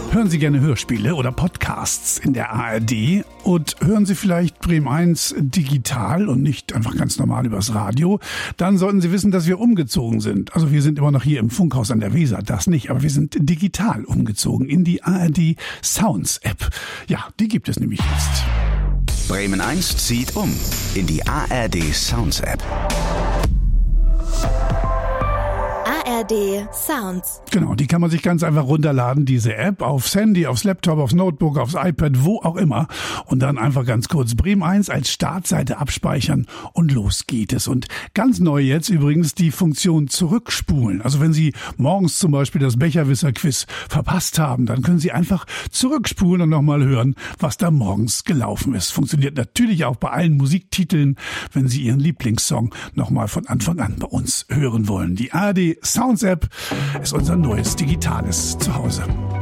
Hören Sie gerne Hörspiele oder Podcasts in der ARD und hören Sie vielleicht Bremen 1 digital und nicht einfach ganz normal übers Radio, dann sollten Sie wissen, dass wir umgezogen sind. Also wir sind immer noch hier im Funkhaus an der Weser, das nicht, aber wir sind digital umgezogen in die ARD Sounds App. Ja, die gibt es nämlich jetzt. Bremen 1 zieht um in die ARD Sounds App. ARD Sounds. Genau, die kann man sich ganz einfach runterladen, diese App, aufs Handy, aufs Laptop, aufs Notebook, aufs iPad, wo auch immer. Und dann einfach ganz kurz Bremen 1 als Startseite abspeichern und los geht es. Und ganz neu jetzt übrigens die Funktion Zurückspulen. Also wenn Sie morgens zum Beispiel das Becherwisser-Quiz verpasst haben, dann können Sie einfach zurückspulen und nochmal hören, was da morgens gelaufen ist. Funktioniert natürlich auch bei allen Musiktiteln, wenn Sie Ihren Lieblingssong nochmal von Anfang an bei uns hören wollen. Die ARD Sounds App ist unser neues digitales Zuhause.